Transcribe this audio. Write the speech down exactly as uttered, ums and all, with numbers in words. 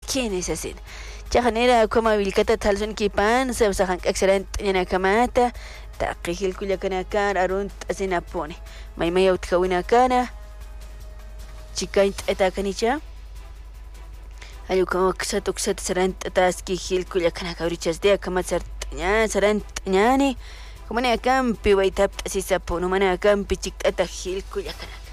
¿Quién es ese? Chajanera como vilcata talson kipan se usajan excelente ñana kamata ta qihil kullakana kan arun asina pone may may utkawina kana chikain eta kanicha ayu como ksat uksat serant tas qihil kullakana kaurichas de kamat sartña serant ñani como ne akampi waitap asisa pono mana akampi chiktata hil kullakana